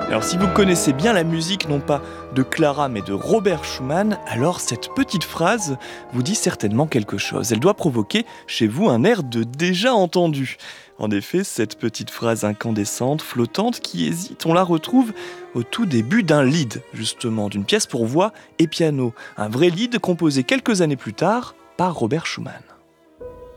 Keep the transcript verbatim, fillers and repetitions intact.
Alors si vous connaissez bien la musique, non pas de Clara mais de Robert Schumann, alors cette petite phrase vous dit certainement quelque chose. Elle doit provoquer chez vous un air de déjà entendu. En effet, cette petite phrase incandescente, flottante, qui hésite, on la retrouve au tout début d'un lied, justement, d'une pièce pour voix et piano. Un vrai lied composé quelques années plus tard par Robert Schumann.